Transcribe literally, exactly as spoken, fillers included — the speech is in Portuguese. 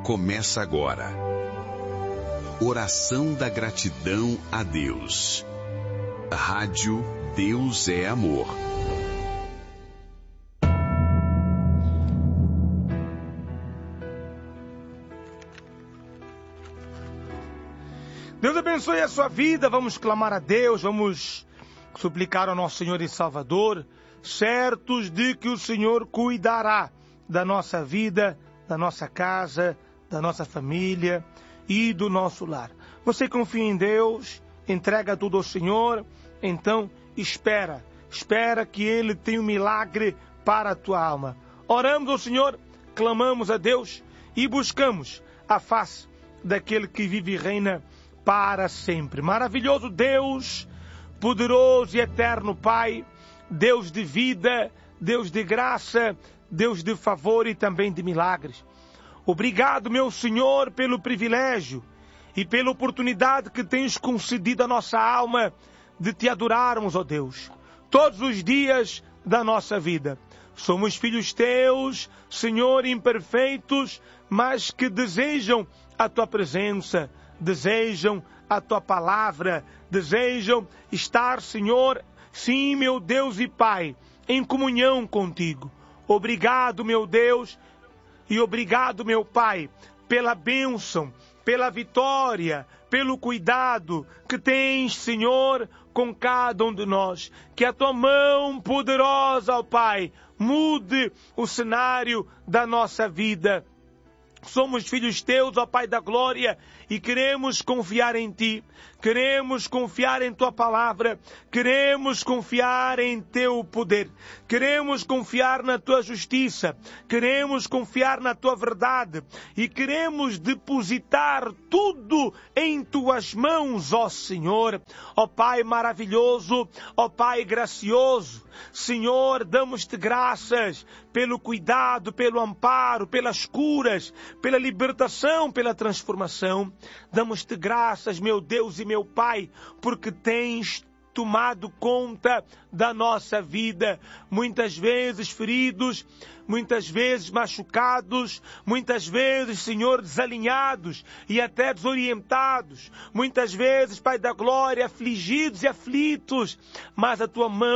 começa agora. Oração da gratidão a Deus. Rádio Deus é Amor. Deus abençoe a sua vida. Vamos clamar a Deus, vamos suplicar ao nosso Senhor e Salvador, certos de que o Senhor cuidará da nossa vida, da nossa casa, da nossa família e do nosso lar. Você confia em Deus, entrega tudo ao Senhor, então espera, espera que Ele tenha um milagre para a tua alma. Oramos ao Senhor, clamamos a Deus e buscamos a face daquele que vive e reina para sempre. Maravilhoso Deus, poderoso e eterno Pai, Deus de vida, Deus de graça, Deus de favor e também de milagres. Obrigado, meu Senhor, pelo privilégio e pela oportunidade que tens concedido à nossa alma de te adorarmos, ó Deus, todos os dias da nossa vida. Somos filhos teus, Senhor, imperfeitos, mas que desejam a tua presença, desejam a tua palavra, desejam estar, Senhor, sim, meu Deus e Pai, em comunhão contigo. Obrigado, meu Deus, e obrigado, meu Pai, pela bênção, pela vitória, pelo cuidado que tens, Senhor, com cada um de nós. Que a tua mão poderosa, ó Pai, mude o cenário da nossa vida. Somos filhos teus, ó Pai da glória, e queremos confiar em ti, queremos confiar em tua palavra, queremos confiar em teu poder, queremos confiar na tua justiça, queremos confiar na tua verdade e queremos depositar tudo em tuas mãos, ó Senhor. Ó Pai maravilhoso, ó Pai gracioso, Senhor, damos-te graças pelo cuidado, pelo amparo, pelas curas, pela libertação, pela transformação. Damos-te graças, meu Deus e meu Pai, porque tens tomado conta da nossa vida, muitas vezes feridos, muitas vezes machucados, muitas vezes, Senhor, desalinhados e até desorientados, muitas vezes, Pai da glória, afligidos e aflitos, mas a tua mão